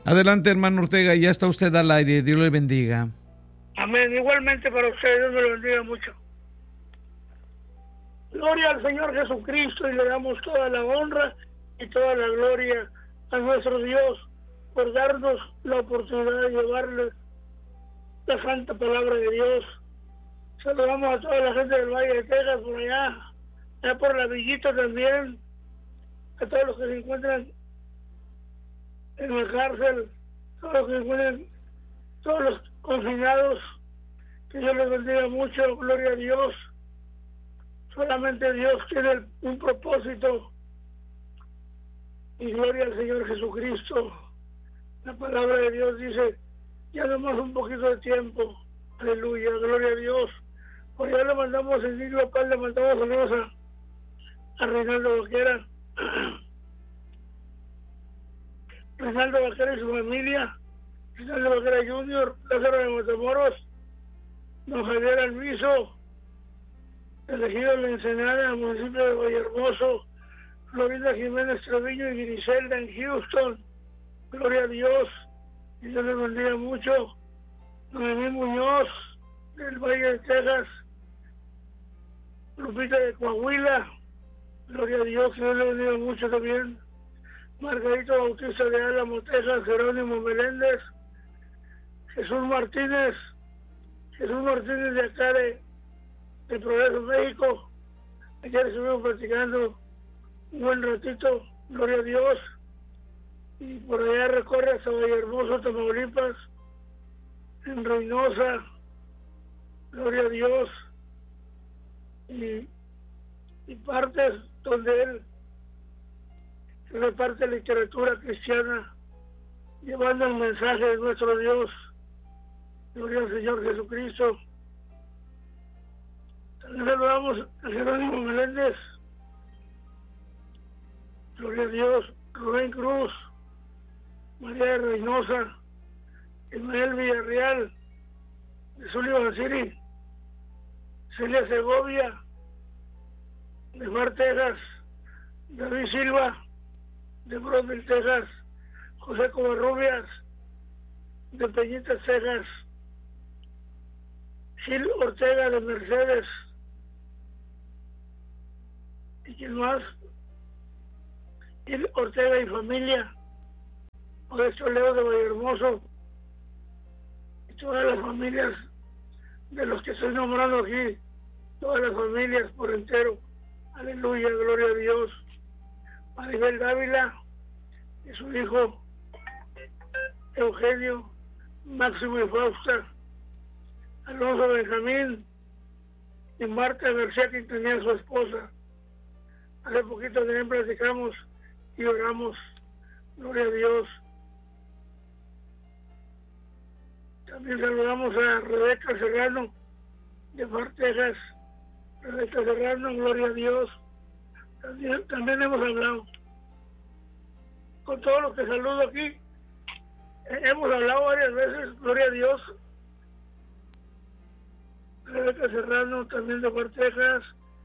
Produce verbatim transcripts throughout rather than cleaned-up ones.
Adelante, hermano Ortega, ya está usted al aire, Dios le bendiga. Amén, igualmente para ustedes, Dios me lo bendiga mucho. Gloria al Señor Jesucristo, y le damos toda la honra y toda la gloria a nuestro Dios por darnos la oportunidad de llevarles la santa palabra de Dios. Saludamos a toda la gente del Valle de Texas, por allá, allá por la Villita también, a todos los que se encuentran en la cárcel, todos los que se encuentran, todos los confinados, que Dios les bendiga mucho, gloria a Dios. Solamente Dios tiene un propósito, y gloria al Señor Jesucristo. La palabra de Dios dice, ya nomás un poquito de tiempo, aleluya, gloria a Dios. Por allá le mandamos el niño Paz, le mandamos saludos a, a Reinaldo Vaquera, Reinaldo Vaquera y su familia, Reinaldo Vaquera junior, Lázaro de Matamoros, don Javier Alviso, elegido en la Ensenada, municipio de Vallehermoso, Florinda Jiménez Treviño y Griselda en Houston, gloria a Dios, y Dios les bendiga mucho. Noemí Muñoz, del Valle de Texas, Lupita de Coahuila, gloria a Dios, que Dios les bendiga mucho también. Margarito Bautista de Álamo, Texas, Jerónimo Meléndez, Jesús Martínez, Jesús Martínez de acá de, de Progreso, México. Ayer estuvimos platicando un buen ratito, gloria a Dios, y por allá recorre hasta Vallehermoso, Tamaulipas, en Reynosa, gloria a Dios, y, y partes donde él reparte literatura cristiana, llevando el mensaje de nuestro Dios, gloria al Señor Jesucristo. También saludamos a Jerónimo Meléndez, gloria a Dios, Rubén Cruz, María de Reynosa, Ismael Villarreal, de Sullivan City, Celia Segovia, de Mar, Texas, David Silva, de Brosville, Texas, José Covarrubias, de Peñitas, Texas, Gil Ortega de Mercedes, y quién más, Gil Ortega y familia, Modesto Leo de Vallehermoso, y todas las familias de los que estoy nombrando aquí, todas las familias por entero, aleluya, gloria a Dios. Maribel Dávila y su hijo Eugenio, Máximo y Fausta, Alonso Benjamín y Marta García, que tenía su esposa. Hace poquito también platicamos y oramos, gloria a Dios. También saludamos a Rebeca Serrano de Mar, Texas. Rebeca Serrano, gloria a Dios. También, también hemos hablado con todos los que saludo aquí. Eh, hemos hablado varias veces, gloria a Dios. Rebeca Serrano, también de Mar, Texas.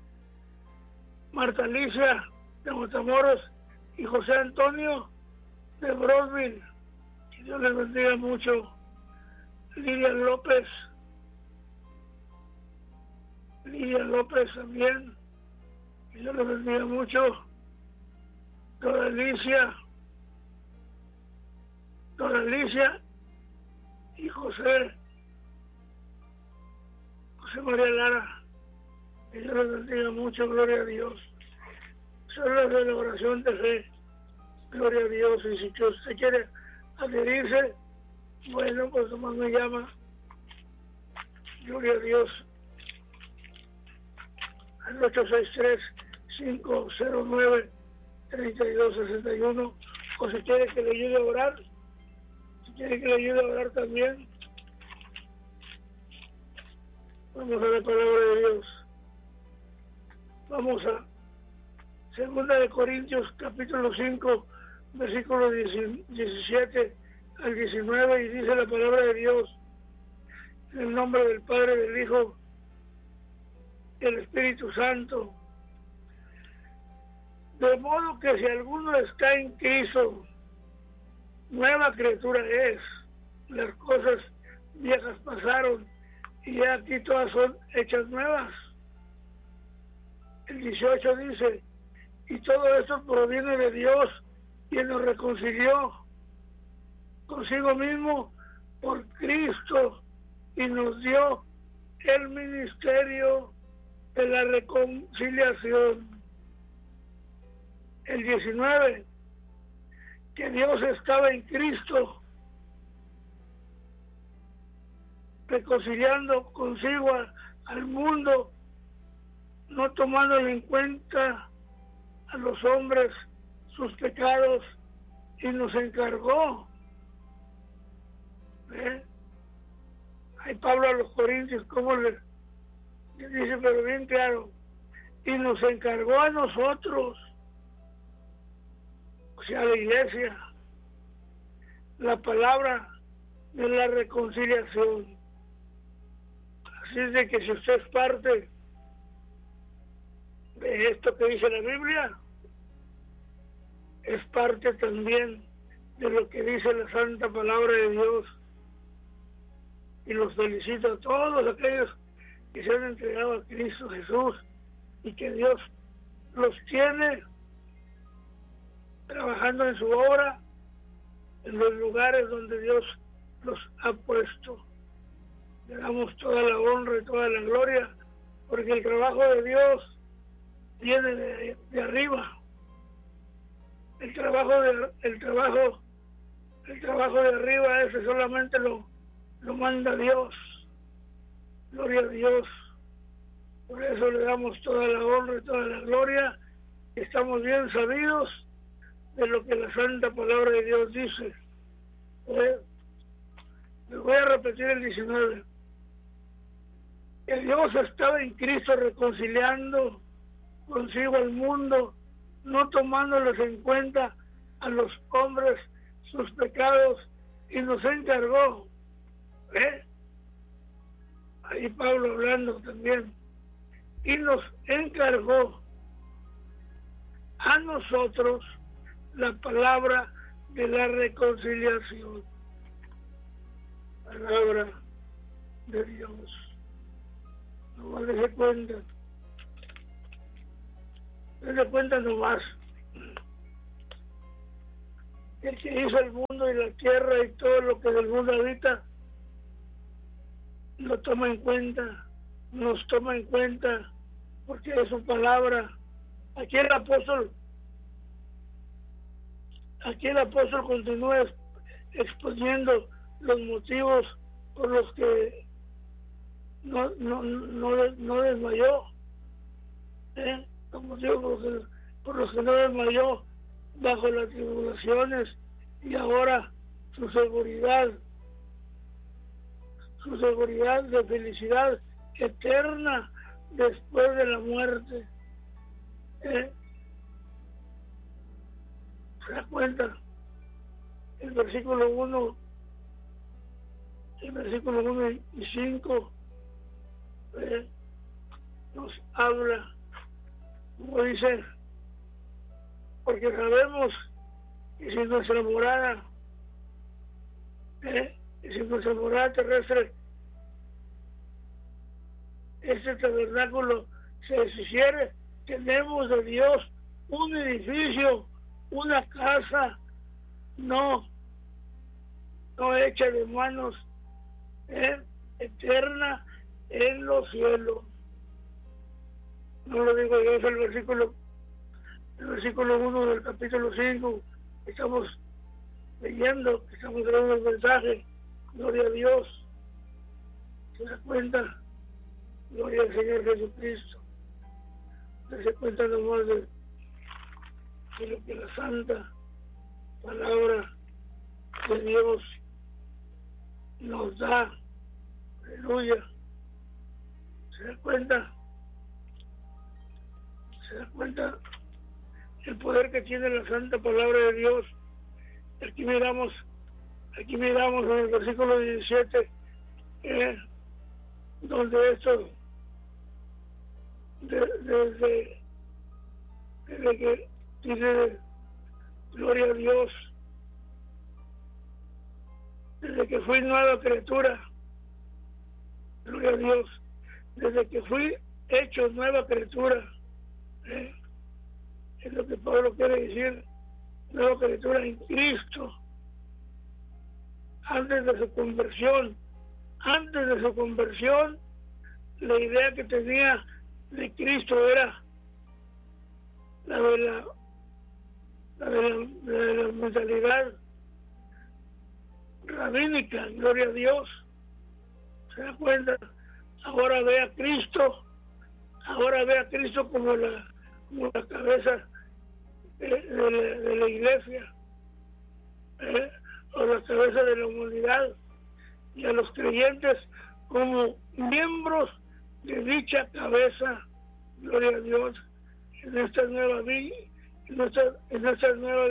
Marta Alicia, de Matamoros. Y José Antonio, de Brosville. Que Dios les bendiga mucho. Lilian López. Lilian López también. Que Dios les bendiga mucho. Dora Alicia. Dora Alicia y José. José María Lara. Que Dios les bendiga mucho, gloria a Dios. Son las de la oración de fe, gloria a Dios. Y si usted quiere adherirse, bueno, pues nomás me llama, gloria a Dios, al ocho seis tres, cinco cero nueve, tres dos seis uno, o si quiere que le ayude a orar, si quiere que le ayude a orar también. Vamos a la palabra de Dios. Vamos a Segunda de Corintios, capítulo cinco, versículos diecisiete al diecinueve, y dice la palabra de Dios: en el nombre del Padre, del Hijo y del Espíritu Santo. De modo que si alguno está en Cristo, nueva criatura es. Las cosas viejas pasaron y ya aquí todas son hechas nuevas. El dieciocho dice, y todo esto proviene de Dios, quien nos reconcilió consigo mismo por Cristo y nos dio el ministerio de la reconciliación. El diecinueve, que Dios estaba en Cristo reconciliando consigo a, al mundo, no tomándole en cuenta a los hombres sus pecados, y nos encargó. ¿Eh? Hay Pablo a los Corintios, ¿cómo le, le dice? Pero bien claro, y nos encargó a nosotros, o sea, a la iglesia, la palabra de la reconciliación. Así es de que si usted es parte de esto que dice la Biblia, es parte también de lo que dice la santa palabra de Dios. Y los felicito a todos aquellos que se han entregado a Cristo Jesús y que Dios los tiene trabajando en su obra en los lugares donde Dios los ha puesto. Le damos toda la honra y toda la gloria, porque el trabajo de Dios viene de, de arriba. El trabajo de, el trabajo el trabajo de arriba ese solamente lo, lo manda Dios. Gloria a Dios. Por eso le damos toda la honra y toda la gloria. Estamos bien sabidos de lo que la santa palabra de Dios dice. ¿Eh? Les voy a repetir el diecinueve. Que Dios estaba en Cristo reconciliando consigo al mundo, no tomándoles en cuenta a los hombres sus pecados, y nos encargó. ¿Eh? Ahí Pablo hablando también. Y nos encargó a nosotros la palabra de la reconciliación. Palabra de Dios. No dése cuenta. Dése cuenta nomás. El que hizo el mundo y la tierra y todo lo que del mundo habita, lo toma en cuenta, nos toma en cuenta, porque es su palabra. Aquí el apóstol, aquí el apóstol continúa exponiendo los motivos por los que no, no, no, no desmayó, ¿eh? Los motivos por los, que, por los que no desmayó bajo las tribulaciones, y ahora su seguridad, su seguridad de felicidad eterna después de la muerte. ¿Eh? ¿Se da cuenta? El versículo uno, el versículo uno y cinco ¿eh? nos habla, como dice, porque sabemos que si nuestra morada, ¿eh? que si nuestra morada terrestre, este tabernáculo se deshiciere, tenemos de Dios un edificio, una casa, no, no hecha de manos, ¿eh? eterna en los cielos. No lo digo yo, es el versículo, el versículo uno del capítulo cinco. Estamos leyendo, estamos dando el mensaje. Gloria a Dios. ¿Se da cuenta? Gloria al Señor Jesucristo. Se cuenta nomás de, de lo que la santa palabra de Dios nos da. Aleluya. ¿Se da cuenta? ¿Se da cuenta el poder que tiene la santa palabra de Dios? Aquí miramos, aquí miramos en el versículo diecisiete, eh, donde esto, desde de, de, de que dice gloria a Dios, desde que fui nueva criatura, gloria a Dios, desde que fui hecho nueva criatura, ¿eh? Es lo que Pablo quiere decir, nueva criatura en Cristo. Antes de su conversión, antes de su conversión, la idea que tenía de Cristo era la de la, la, de la, la, de la mentalidad rabínica, gloria a Dios. ¿Se da cuenta? Ahora ve a Cristo, ahora ve a Cristo como la, como la cabeza de, de, la, de la iglesia, ¿eh? O la cabeza de la humanidad, y a los creyentes como miembros de dicha cabeza, gloria a Dios, en esta nueva vida, en esta, en esta nueva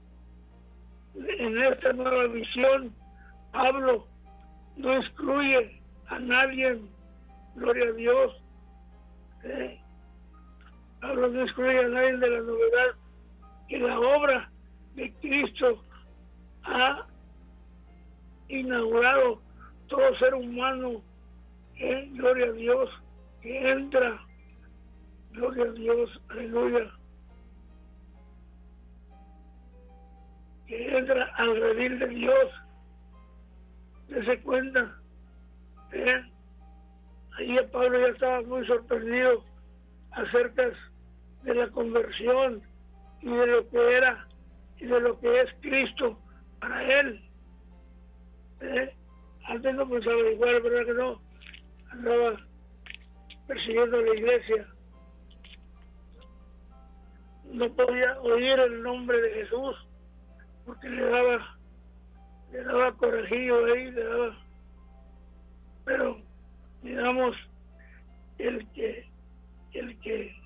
en esta nueva visión. Pablo no excluye a nadie, gloria a Dios, ¿eh? Pablo no excluye a nadie de la novedad que la obra de Cristo ha inaugurado. Todo ser humano, ¿eh? Gloria a Dios, que entra, gloria a Dios, aleluya, que entra al redil de Dios. Dese cuenta, ¿eh? Ahí Pablo ya estaba muy sorprendido acerca de la conversión y de lo que era y de lo que es Cristo para él, ¿eh? Antes no pensaba igual, ¿verdad que no? Andaba persiguiendo a la iglesia, no podía oír el nombre de Jesús porque le daba le daba corajillo ahí, le daba, pero digamos, el que el que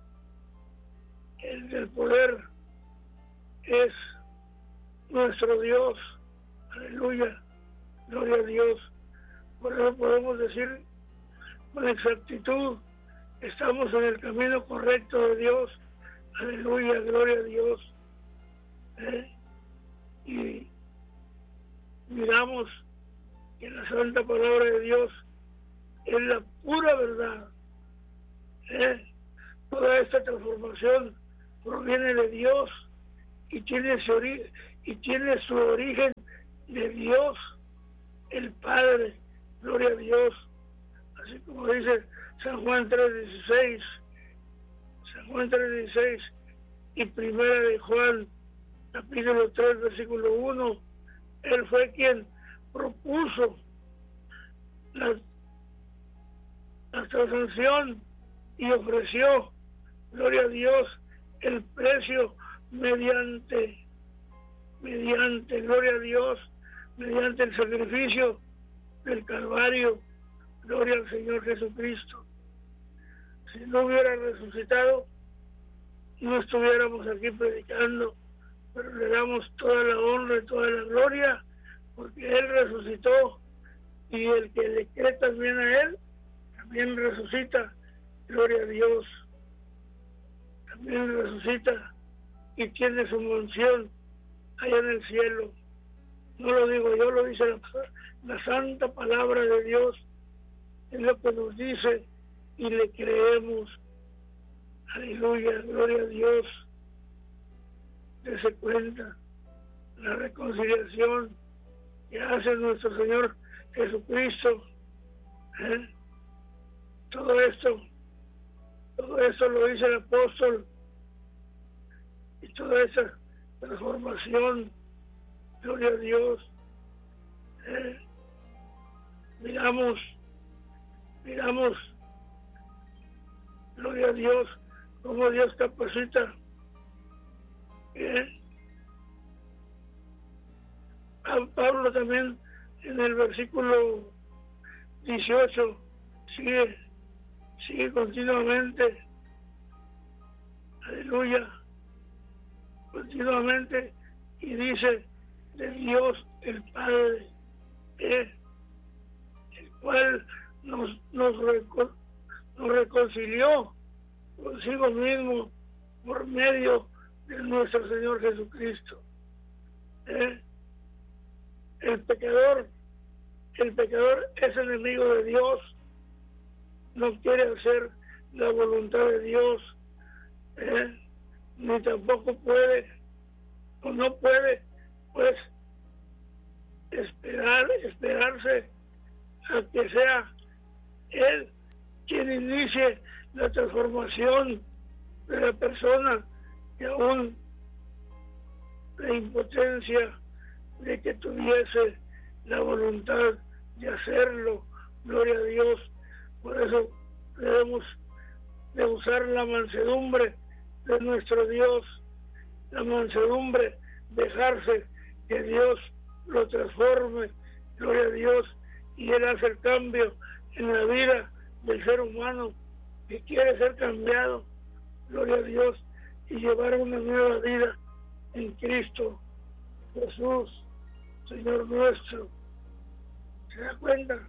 el del poder es nuestro Dios, aleluya, gloria a Dios. Por eso podemos decir con exactitud, estamos en el camino correcto de Dios, aleluya, gloria a Dios, ¿eh? Y miramos que la santa palabra de Dios es la pura verdad, ¿eh? Toda esta transformación proviene de Dios y tiene su ori- y tiene su origen de Dios el Padre, gloria a Dios, así como dice San Juan tres dieciséis, San Juan tres dieciséis y primera de Juan capítulo tres versículo uno. Él fue quien propuso la, la transacción y ofreció, gloria a Dios, el precio mediante, mediante, gloria a Dios, mediante el sacrificio del Calvario, gloria al Señor Jesucristo. Si no hubiera resucitado, no estuviéramos aquí predicando, pero le damos toda la honra y toda la gloria, porque Él resucitó, y el que le cree también a Él, también resucita, gloria a Dios, también resucita y tiene su mansión allá en el cielo. No lo digo yo, lo dice la, la santa palabra de Dios, es lo que nos dice y le creemos, aleluya, gloria a Dios. Dese cuenta la reconciliación que hace nuestro Señor Jesucristo, ¿eh? todo esto todo esto lo dice el apóstol, y toda esa transformación, gloria a Dios, ¿eh? miramos miramos gloria a Dios, cómo Dios capacita, ¿eh? Pablo también en el versículo dieciocho sigue sigue continuamente, aleluya, continuamente, y dice de Dios el Padre, ¿eh? el cual nos nos, reco- nos reconcilió consigo mismo por medio de nuestro Señor Jesucristo, ¿eh? El pecador, el pecador es enemigo de Dios, no quiere hacer la voluntad de Dios, ¿eh? Ni tampoco puede, o no puede, pues, esperar, esperarse a que sea Él quien inicie la transformación de la persona, y aún la impotencia de que tuviese la voluntad de hacerlo. Gloria a Dios. Por eso debemos de usar la mansedumbre de nuestro Dios, la mansedumbre, dejarse que Dios lo transforme. Gloria a Dios. Y Él hace el cambio en la vida del ser humano que quiere ser cambiado. Gloria a Dios. Y llevar una nueva vida en Cristo Jesús, Señor nuestro. ¿Se da cuenta?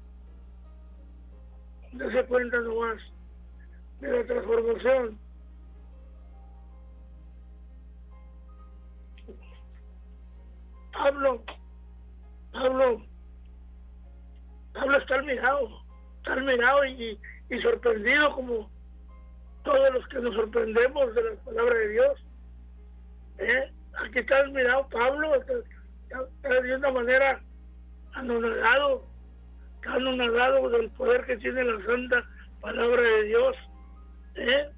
No se cuenta nomás de la transformación. Pablo, Pablo, Pablo está admirado, está admirado y, y sorprendido como todos los que nos sorprendemos de la palabra de Dios. ¿Eh? Aquí está admirado Pablo, está, está de una manera anonadado, está anonadado del poder que tiene la santa palabra de Dios. ¿Eh?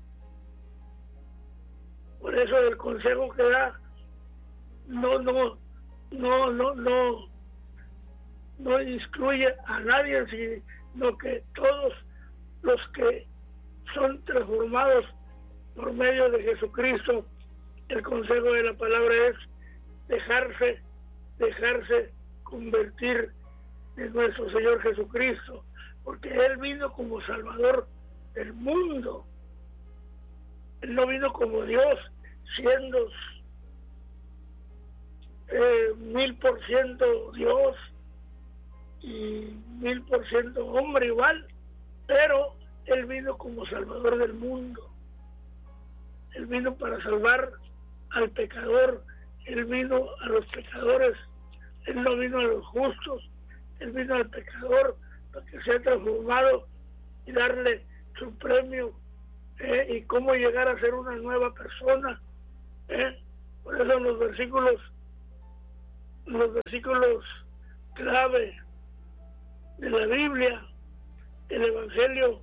Por eso el consejo que da no, no, no, no, no, no excluye a nadie, sino que todos los que son transformados por medio de Jesucristo, el consejo de la palabra es dejarse, dejarse convertir en nuestro Señor Jesucristo, porque Él vino como Salvador del mundo. Él no vino como Dios, siendo eh, mil por ciento Dios y mil por ciento hombre igual, pero Él vino como Salvador del mundo. Él vino para salvar al pecador. Él vino a los pecadores. Él no vino a los justos. Él vino al pecador para que sea transformado y darle su premio, ¿eh? Y cómo llegar a ser una nueva persona, ¿eh? Por eso en los versículos los versículos clave de la Biblia, el Evangelio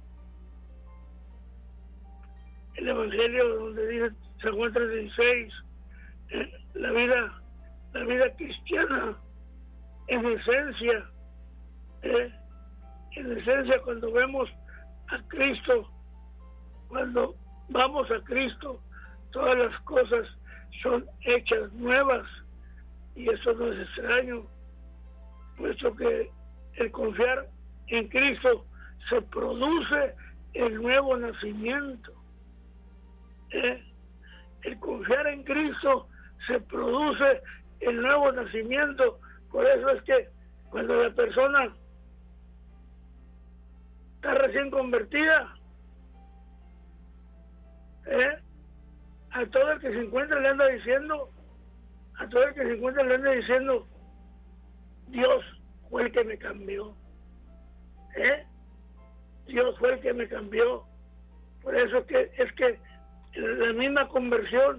el Evangelio donde dice San Juan tres dieciséis, ¿eh? la vida la vida cristiana en esencia, ¿eh? en esencia cuando vemos a Cristo, cuando vamos a Cristo, todas las cosas son hechas nuevas, y eso no es extraño, puesto que el confiar en Cristo se produce el nuevo nacimiento. ¿Eh? El confiar en Cristo se produce el nuevo nacimiento. Por eso es que cuando la persona está recién convertida, ¿eh? a todo el que se encuentra le anda diciendo, a todo el que se encuentra le anda diciendo, Dios fue el que me cambió, ¿eh? Dios fue el que me cambió. Por eso es que, es que la misma conversión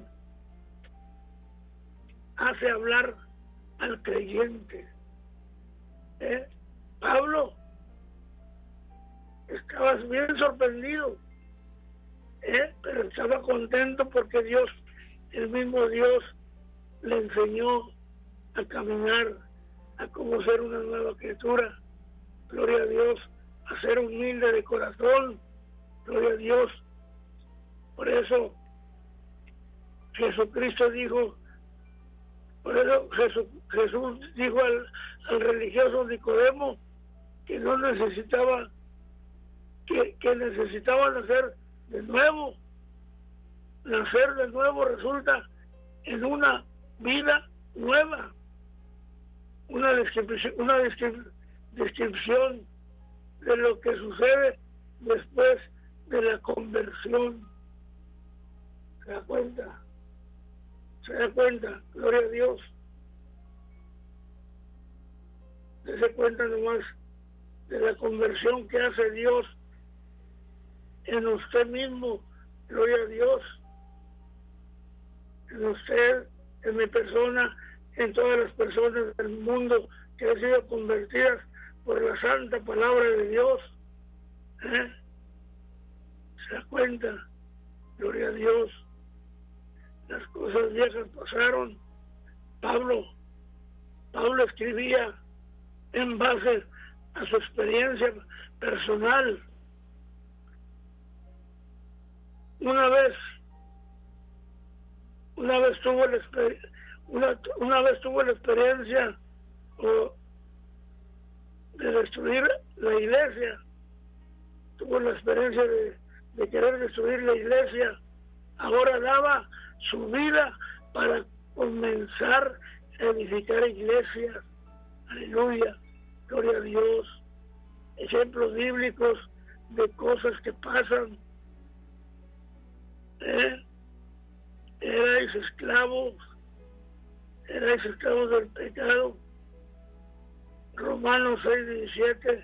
hace hablar al creyente. ¿Eh? Pablo estaba bien sorprendido, ¿eh? pero estaba contento porque Dios, el mismo Dios, le enseñó a caminar, a cómo ser una nueva criatura. Gloria a Dios, a ser humilde de corazón. Gloria a Dios. Por eso Jesucristo dijo, por eso Jesús, Jesús dijo al, al religioso Nicodemo que no necesitaba, que, que necesitaba nacer de nuevo. Nacer de nuevo resulta en una vida nueva, una descripción, una descripción de lo que sucede después de la conversión. ¿Se da cuenta? ¿Se da cuenta? Gloria a Dios. Dese cuenta nomás de la conversión que hace Dios en usted mismo, gloria a Dios, en usted, en mi persona, en todas las personas del mundo que han sido convertidas por la santa palabra de Dios. ¿Eh? ¿Se da cuenta? Gloria a Dios. Las cosas viejas pasaron. Pablo, Pablo escribía en base a su experiencia personal. Una vez, una vez tuvo la experiencia, una, una vez tuvo la experiencia o, de destruir la iglesia, tuvo la experiencia de, de querer destruir la iglesia. Ahora daba su vida para comenzar a edificar iglesias. Aleluya, gloria a Dios. Ejemplos bíblicos de cosas que pasan. ¿Eh? Erais esclavos, erais esclavos del pecado. Romanos seis diecisiete.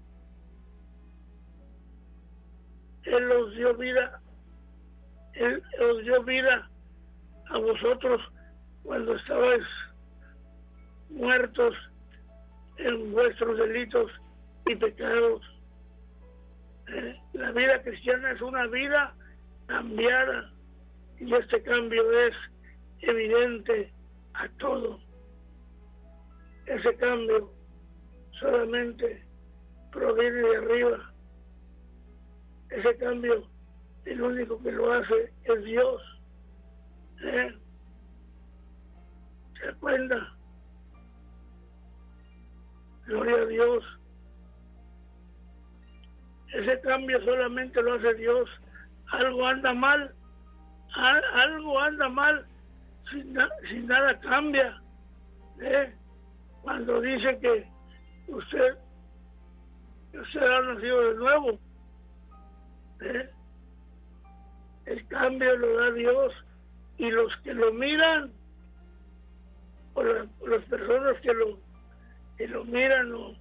Él os dio vida, Él os dio vida a vosotros cuando estabais muertos en vuestros delitos y pecados. ¿Eh? La vida cristiana es una vida cambiada, y este cambio es evidente a todo. Ese cambio solamente proviene de arriba. Ese cambio, el único que lo hace es Dios. ¿Eh? ¿Se da cuenta? Gloria a Dios. Ese cambio solamente lo hace Dios. Algo anda mal, algo anda mal si, na, si nada cambia. ¿Eh? Cuando dice que usted, usted ha nacido de nuevo, ¿eh? El cambio lo da Dios, y los que lo miran, o la, las personas que lo, que lo miran, o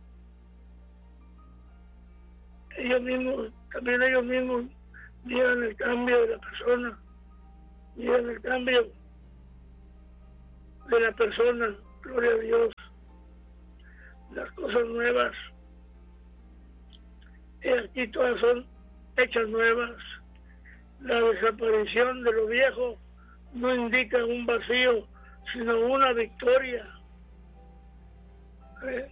ellos mismos, también ellos mismos miran el cambio de la persona, miran el cambio de la persona, gloria a Dios. Las cosas nuevas, y aquí todas son hechas nuevas. La desaparición de lo viejo no indica un vacío, sino una victoria. ¿Eh?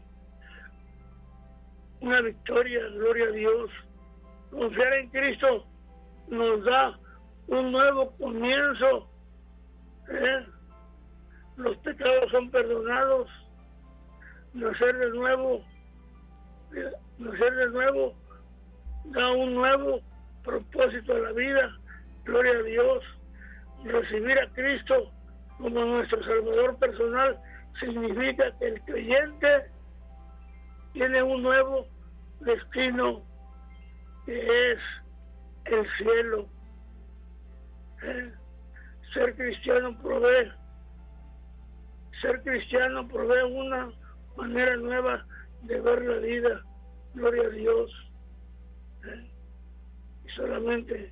Una victoria, gloria a Dios. Confiar en Cristo nos da un nuevo comienzo. ¿Eh? Los pecados son perdonados. Nacer de nuevo, nacer de nuevo da un nuevo propósito a la vida. Gloria a Dios. Recibir a Cristo como nuestro Salvador personal significa que el creyente tiene un nuevo destino, que es el cielo. ¿Eh? Ser cristiano provee, ser cristiano provee una manera nueva de ver la vida. Gloria a Dios. ¿Eh? Y solamente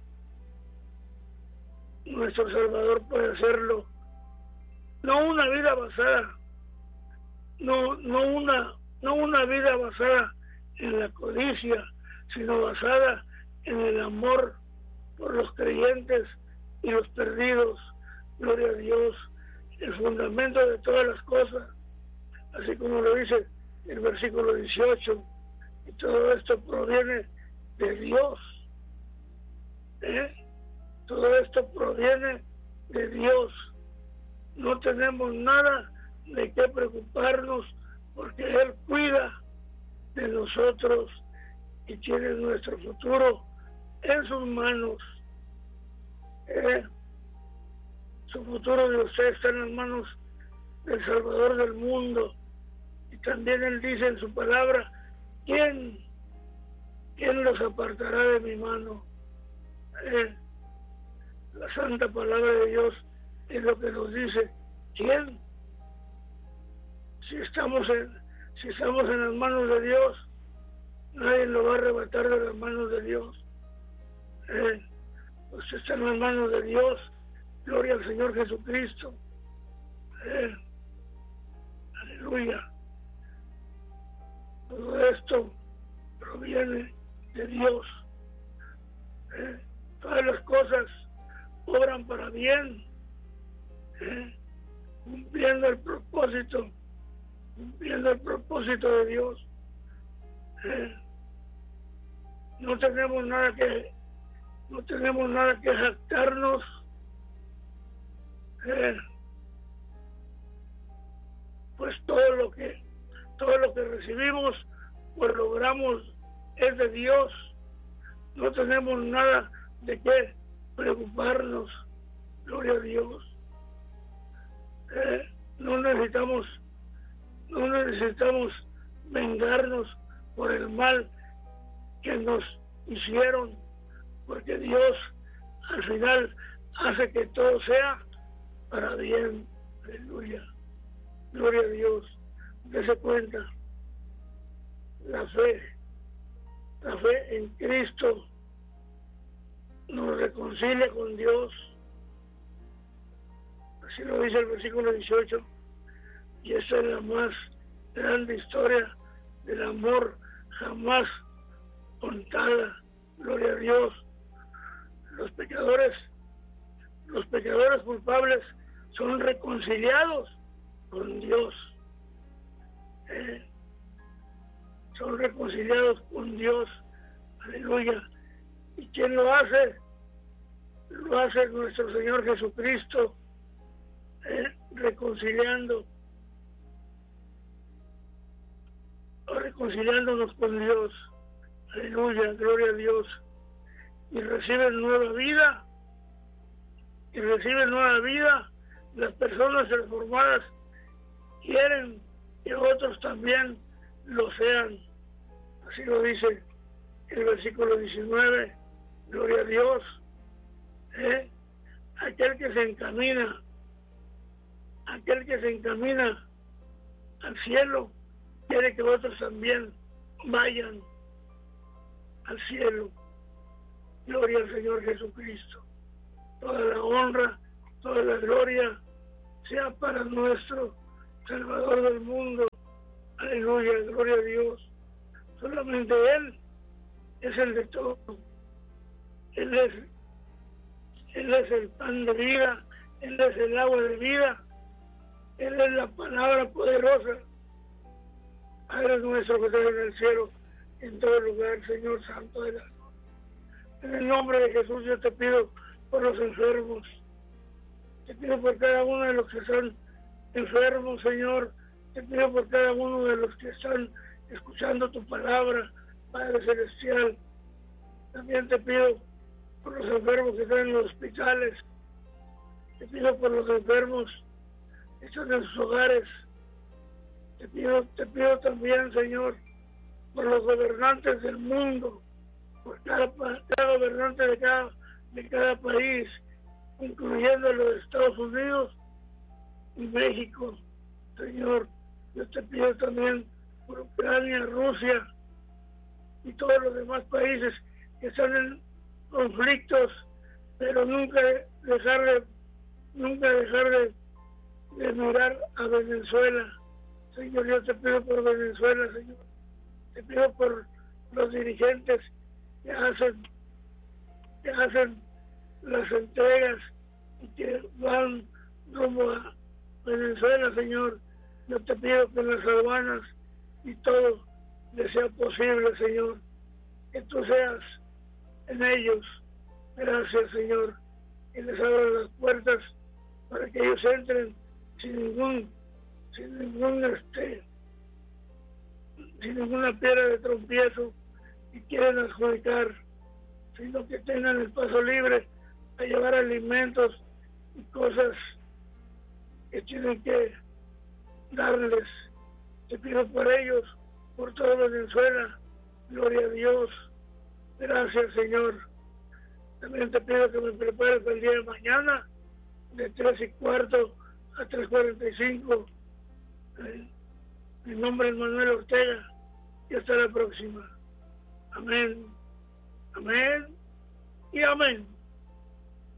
nuestro Salvador puede hacerlo. No una vida basada, no, no una, no una vida basada en la codicia, sino basada en el amor por los creyentes y los perdidos. Gloria a Dios. El fundamento de todas las cosas, así como lo dice el versículo dieciocho, y todo esto proviene de Dios. ¿Eh? Todo esto proviene de Dios. No tenemos nada de qué preocuparnos, porque Él cuida de nosotros y tiene nuestro futuro en sus manos. ¿Eh? Su futuro de usted está en las manos del Salvador del mundo. Y también Él dice en su palabra, ¿quién, quién los apartará de mi mano? ¿Eh? La santa palabra de Dios es lo que nos dice. ¿Quién? Si estamos en, Si estamos en las manos de Dios, nadie lo va a arrebatar de las manos de Dios. Eh, usted está en las manos de Dios. Gloria al Señor Jesucristo. Eh, aleluya. Todo esto proviene de Dios. Eh, todas las cosas obran para bien, eh, cumpliendo el propósito, cumpliendo el propósito de Dios. Eh, no tenemos nada que, no tenemos nada que jactarnos. Eh, pues todo lo que, todo lo que recibimos, pues logramos es de Dios. No tenemos nada de qué preocuparnos. Gloria a Dios. Eh, no necesitamos, no necesitamos vengarnos por el mal que nos hicieron, porque Dios al final hace que todo sea para bien. Aleluya. Gloria a Dios. Dese cuenta. La fe, la fe en Cristo nos reconcilia con Dios. Así lo dice el versículo dieciocho. Y esta es la más grande historia del amor jamás contada. Gloria a Dios. Los pecadores, los pecadores culpables son reconciliados con Dios. Eh, son reconciliados con Dios. Aleluya. ¿Y quién lo hace? Lo hace nuestro Señor Jesucristo, eh, reconciliando, reconciliándonos con Dios. Aleluya, gloria a Dios. Y reciben nueva vida, y reciben nueva vida. Las personas transformadas quieren que otros también lo sean. Así lo dice el versículo diecinueve. Gloria a Dios. ¿Eh? Aquel que se encamina, aquel que se encamina al cielo, quiere que otros también vayan al cielo. Gloria al Señor Jesucristo. Toda la honra, toda la gloria sea para nuestro Salvador del mundo. Aleluya, gloria a Dios. Solamente Él es el de todo. Él es, Él es el pan de vida, Él es el agua de vida, Él es la palabra poderosa. Padre nuestro que estás en el cielo, en todo lugar, Señor Santo de la... En el nombre de Jesús yo te pido por los enfermos. Te pido por cada uno de los que están enfermos, Señor. Te pido por cada uno de los que están escuchando tu palabra, Padre Celestial. También te pido por los enfermos que están en los hospitales. Te pido por los enfermos que están en sus hogares. Te pido, te pido también, Señor, por los gobernantes del mundo, por cada, cada gobernante de cada, de cada país, incluyendo los Estados Unidos y México. Señor, yo te pido también por Ucrania, Rusia y todos los demás países que están en conflictos, pero nunca dejar de, nunca dejar de, de mirar a Venezuela. Señor, yo te pido por Venezuela, Señor. Te pido por los dirigentes que hacen, que hacen las entregas y que van rumbo a Venezuela, Señor. Yo te pido que en las aduanas y todo les sea posible, Señor. Que tú seas en ellos. Gracias, Señor. Y les abras las puertas para que ellos entren sin ningún, sin ningún este, sin ninguna piedra de tropiezo y quieren adjudicar, sino que tengan el paso libre a llevar alimentos y cosas que tienen que darles. Te pido por ellos, por toda Venezuela. Gloria a Dios. Gracias, Señor. También te pido que me prepares para el día de mañana, de tres y cuarto a tres cuarenta y cinco. Eh, Mi nombre es Manuel Ortega y hasta la próxima. Amén, amén y amén.